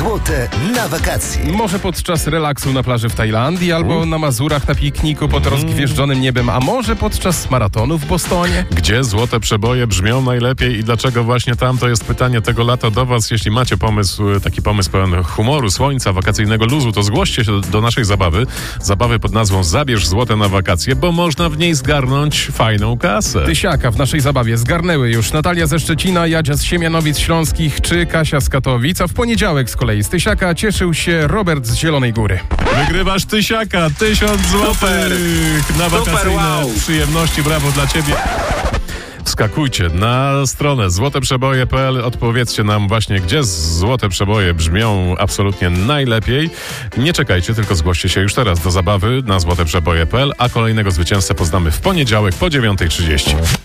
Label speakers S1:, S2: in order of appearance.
S1: Złote na wakacje.
S2: Może podczas relaksu na plaży w Tajlandii, albo na Mazurach na pikniku pod rozgwieżdżonym niebem, a może podczas maratonu w Bostonie?
S3: Gdzie złote przeboje brzmią najlepiej i dlaczego właśnie tam? To jest pytanie tego lata do was. Jeśli macie pomysł, taki pomysł pełen humoru, słońca, wakacyjnego luzu, to zgłoście się do naszej zabawy pod nazwą Zabierz złote na wakacje, bo można w niej zgarnąć fajną kasę.
S2: Tysiaka w naszej zabawie zgarnęły już Natalia ze Szczecina, Jadzia z Siemianowic Śląskich czy Kasia z Katowic, a w poniedziałek z kolei z Tysiaka cieszył się Robert z Zielonej Góry.
S3: Wygrywasz Tysiaka, 1000 złotych na wakacyjne przyjemności. Brawo dla ciebie. Wskakujcie na stronę złoteprzeboje.pl, odpowiedzcie nam właśnie, gdzie złote przeboje brzmią absolutnie najlepiej. Nie czekajcie, tylko zgłoście się już teraz do zabawy na złoteprzeboje.pl, a kolejnego zwycięzcę poznamy w poniedziałek po 9:30.